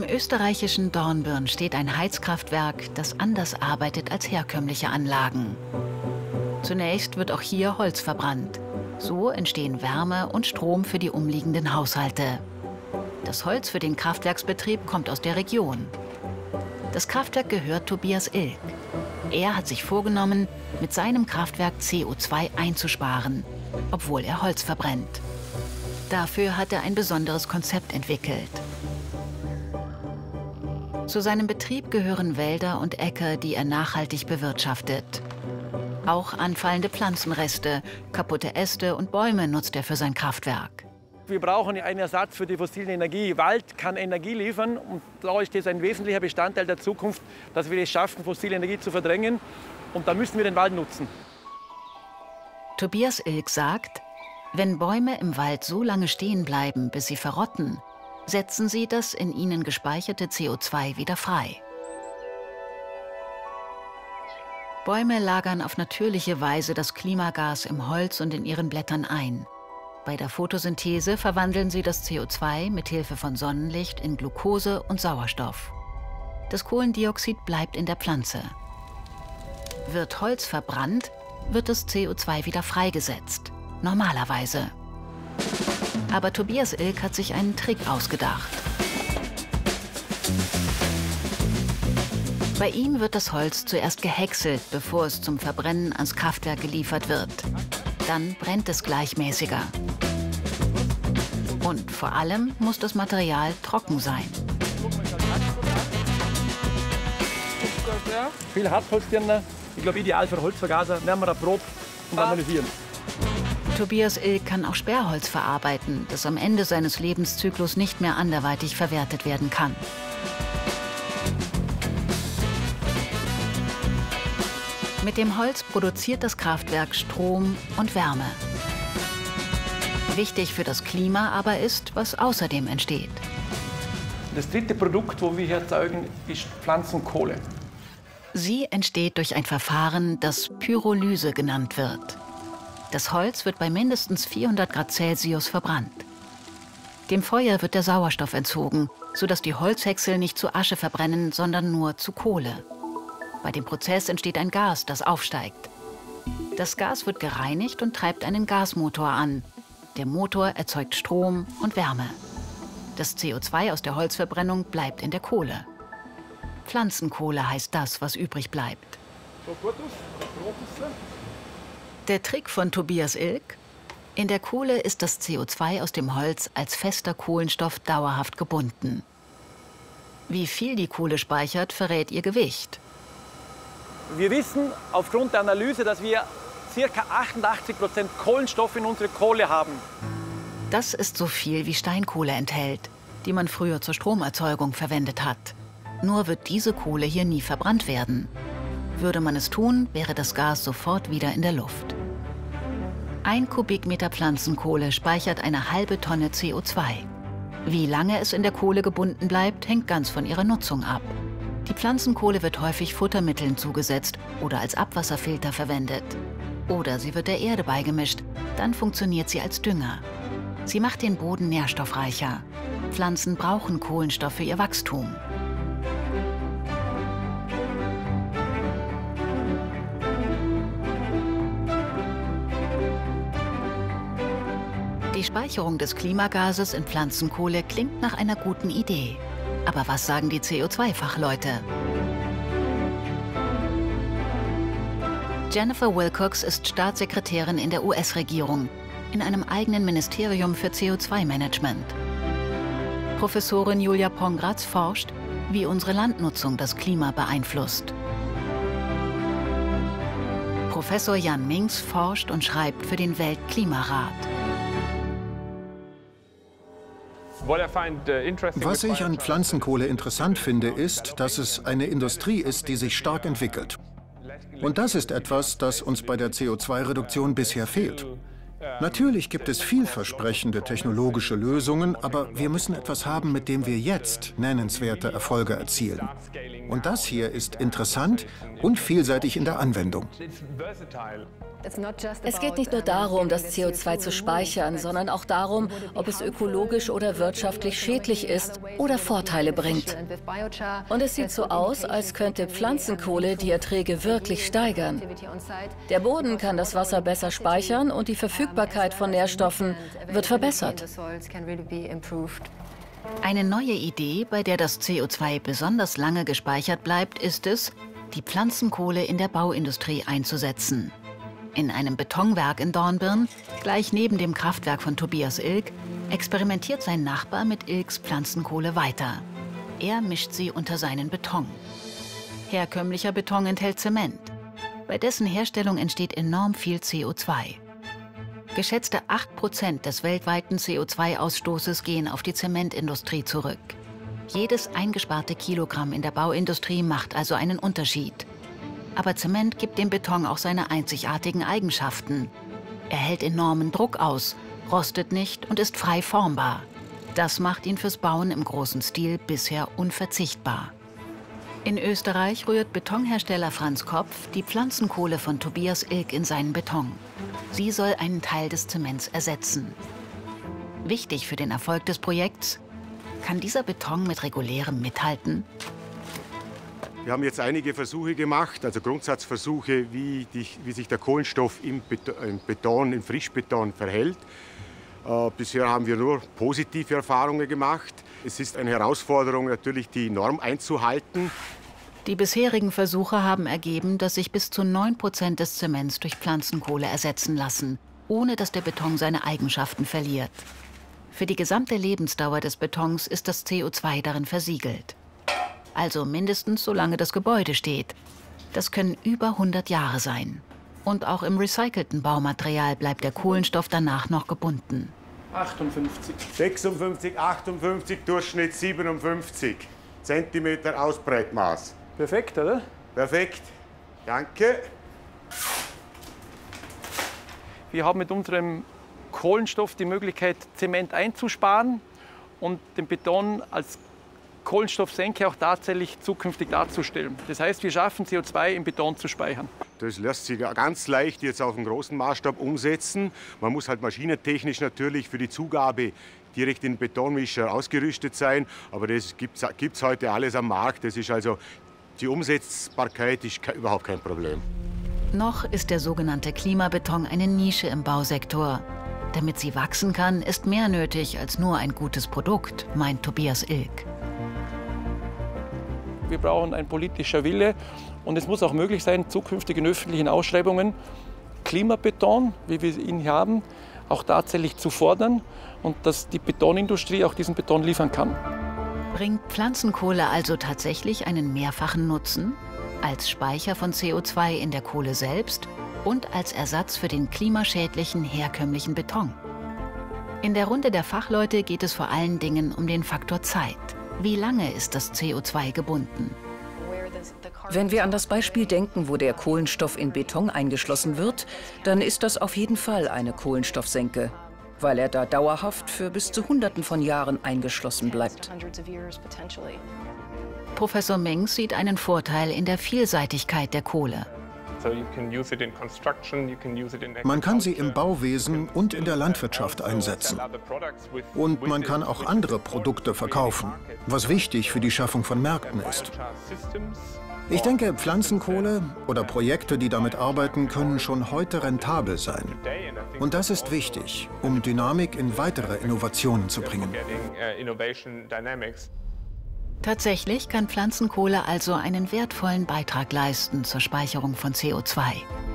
österreichischen Dornbirn steht ein Heizkraftwerk, das anders arbeitet als herkömmliche Anlagen. Zunächst wird auch hier Holz verbrannt. So entstehen Wärme und Strom für die umliegenden Haushalte. Das Holz für den Kraftwerksbetrieb kommt aus der Region. Das Kraftwerk gehört Tobias Ilg. Er hat sich vorgenommen, mit seinem Kraftwerk CO2 einzusparen, obwohl er Holz verbrennt. Dafür hat er ein besonderes Konzept entwickelt. Zu seinem Betrieb gehören Wälder und Äcker, die er nachhaltig bewirtschaftet. Auch anfallende Pflanzenreste, kaputte Äste und Bäume nutzt er für sein Kraftwerk. Wir brauchen einen Ersatz für die fossile Energie. Wald kann Energie liefern und da ist das ein wesentlicher Bestandteil der Zukunft, dass wir es schaffen, fossile Energie zu verdrängen. Und da müssen wir den Wald nutzen. Tobias Ilg sagt, wenn Bäume im Wald so lange stehen bleiben, bis sie verrotten, setzen sie das in ihnen gespeicherte CO2 wieder frei. Bäume lagern auf natürliche Weise das Klimagas im Holz und in ihren Blättern ein. Bei der Photosynthese verwandeln sie das CO2 mit Hilfe von Sonnenlicht in Glucose und Sauerstoff. Das Kohlendioxid bleibt in der Pflanze. Wird Holz verbrannt, wird das CO2 wieder freigesetzt. Normalerweise. Aber Tobias Ilg hat sich einen Trick ausgedacht. Bei ihm wird das Holz zuerst gehäckselt, bevor es zum Verbrennen ans Kraftwerk geliefert wird. Dann brennt es gleichmäßiger. Und vor allem muss das Material trocken sein. Viel Hartholzkerne, ich glaube ideal für Holzvergaser, nehmen wir eine Probe und analysieren. Tobias Ilg kann auch Sperrholz verarbeiten, das am Ende seines Lebenszyklus nicht mehr anderweitig verwertet werden kann. Mit dem Holz produziert das Kraftwerk Strom und Wärme. Wichtig für das Klima aber ist, was außerdem entsteht. Das dritte Produkt, das wir hier erzeugen, ist Pflanzenkohle. Sie entsteht durch ein Verfahren, das Pyrolyse genannt wird. Das Holz wird bei mindestens 400 Grad Celsius verbrannt. Dem Feuer wird der Sauerstoff entzogen, sodass die Holzhäcksel nicht zu Asche verbrennen, sondern nur zu Kohle. Bei dem Prozess entsteht ein Gas, das aufsteigt. Das Gas wird gereinigt und treibt einen Gasmotor an. Der Motor erzeugt Strom und Wärme. Das CO2 aus der Holzverbrennung bleibt in der Kohle. Pflanzenkohle heißt das, was übrig bleibt. Der Trick von Tobias Ilg? In der Kohle ist das CO2 aus dem Holz als fester Kohlenstoff dauerhaft gebunden. Wie viel die Kohle speichert, verrät ihr Gewicht. Wir wissen aufgrund der Analyse, dass wir ca. 88% Kohlenstoff in unserer Kohle haben. Das ist so viel, wie Steinkohle enthält, die man früher zur Stromerzeugung verwendet hat. Nur wird diese Kohle hier nie verbrannt werden. Würde man es tun, wäre das Gas sofort wieder in der Luft. 1 Kubikmeter Pflanzenkohle speichert eine halbe Tonne CO2. Wie lange es in der Kohle gebunden bleibt, hängt ganz von ihrer Nutzung ab. Die Pflanzenkohle wird häufig Futtermitteln zugesetzt oder als Abwasserfilter verwendet. Oder sie wird der Erde beigemischt, dann funktioniert sie als Dünger. Sie macht den Boden nährstoffreicher. Pflanzen brauchen Kohlenstoff für ihr Wachstum. Die Speicherung des Klimagases in Pflanzenkohle klingt nach einer guten Idee. Aber was sagen die CO2-Fachleute? Jennifer Wilcox ist Staatssekretärin in der US-Regierung, in einem eigenen Ministerium für CO2-Management. Professorin Julia Pongratz forscht, wie unsere Landnutzung das Klima beeinflusst. Professor Jan Minks forscht und schreibt für den Weltklimarat. Was ich an Pflanzenkohle interessant finde, ist, dass es eine Industrie ist, die sich stark entwickelt. Und das ist etwas, das uns bei der CO2-Reduktion bisher fehlt. Natürlich gibt es vielversprechende technologische Lösungen, aber wir müssen etwas haben, mit dem wir jetzt nennenswerte Erfolge erzielen. Und das hier ist interessant und vielseitig in der Anwendung. Es geht nicht nur darum, das CO2 zu speichern, sondern auch darum, ob es ökologisch oder wirtschaftlich schädlich ist oder Vorteile bringt. Und es sieht so aus, als könnte Pflanzenkohle die Erträge wirklich steigern. Der Boden kann das Wasser besser speichern und die Verfügbarkeit von Nährstoffen wird verbessert. Eine neue Idee, bei der das CO2 besonders lange gespeichert bleibt, ist es, die Pflanzenkohle in der Bauindustrie einzusetzen. In einem Betonwerk in Dornbirn, gleich neben dem Kraftwerk von Tobias Ilg, experimentiert sein Nachbar mit Ilgs Pflanzenkohle weiter. Er mischt sie unter seinen Beton. Herkömmlicher Beton enthält Zement. Bei dessen Herstellung entsteht enorm viel CO2. Geschätzte 8% des weltweiten CO2-Ausstoßes gehen auf die Zementindustrie zurück. Jedes eingesparte Kilogramm in der Bauindustrie macht also einen Unterschied. Aber Zement gibt dem Beton auch seine einzigartigen Eigenschaften. Er hält enormen Druck aus, rostet nicht und ist frei formbar. Das macht ihn fürs Bauen im großen Stil bisher unverzichtbar. In Österreich rührt Betonhersteller Franz Kopf die Pflanzenkohle von Tobias Ilg in seinen Beton. Sie soll einen Teil des Zements ersetzen. Wichtig für den Erfolg des Projekts: Kann dieser Beton mit regulärem mithalten? Wir haben jetzt einige Versuche gemacht, also Grundsatzversuche, wie sich der Kohlenstoff im Beton, im Frischbeton verhält. Bisher haben wir nur positive Erfahrungen gemacht. Es ist eine Herausforderung, natürlich die Norm einzuhalten. Die bisherigen Versuche haben ergeben, dass sich bis zu 9% des Zements durch Pflanzenkohle ersetzen lassen, ohne dass der Beton seine Eigenschaften verliert. Für die gesamte Lebensdauer des Betons ist das CO2 darin versiegelt. Also mindestens solange das Gebäude steht. Das können über 100 Jahre sein. Und auch im recycelten Baumaterial bleibt der Kohlenstoff danach noch gebunden. 58. 56, 58, Durchschnitt 57 Zentimeter Ausbreitmaß. Perfekt, oder? Perfekt. Danke. Wir haben mit unserem Kohlenstoff die Möglichkeit, Zement einzusparen und den Beton als Kohlenstoffsenke auch tatsächlich zukünftig darzustellen. Das heißt, wir schaffen, CO2 im Beton zu speichern. Das lässt sich ganz leicht jetzt auf einem großen Maßstab umsetzen. Man muss halt maschinentechnisch natürlich für die Zugabe direkt in den Betonmischer ausgerüstet sein. Aber das gibt's heute alles am Markt. Das ist also, die Umsetzbarkeit ist überhaupt kein Problem. Noch ist der sogenannte Klimabeton eine Nische im Bausektor. Damit sie wachsen kann, ist mehr nötig als nur ein gutes Produkt, meint Tobias Ilg. Wir brauchen einen politischen Wille und es muss auch möglich sein, zukünftig in öffentlichen Ausschreibungen Klimabeton, wie wir ihn hier haben, auch tatsächlich zu fordern und dass die Betonindustrie auch diesen Beton liefern kann. Bringt Pflanzenkohle also tatsächlich einen mehrfachen Nutzen? Als Speicher von CO2 in der Kohle selbst und als Ersatz für den klimaschädlichen herkömmlichen Beton? In der Runde der Fachleute geht es vor allen Dingen um den Faktor Zeit. Wie lange ist das CO2 gebunden? Wenn wir an das Beispiel denken, wo der Kohlenstoff in Beton eingeschlossen wird, dann ist das auf jeden Fall eine Kohlenstoffsenke, weil er da dauerhaft für bis zu Hunderten von Jahren eingeschlossen bleibt. Professor Mengs sieht einen Vorteil in der Vielseitigkeit der Kohle. Man kann sie im Bauwesen und in der Landwirtschaft einsetzen. Und man kann auch andere Produkte verkaufen, was wichtig für die Schaffung von Märkten ist. Ich denke, Pflanzenkohle oder Projekte, die damit arbeiten, können schon heute rentabel sein. Und das ist wichtig, um Dynamik in weitere Innovationen zu bringen. Tatsächlich kann Pflanzenkohle also einen wertvollen Beitrag leisten zur Speicherung von CO2.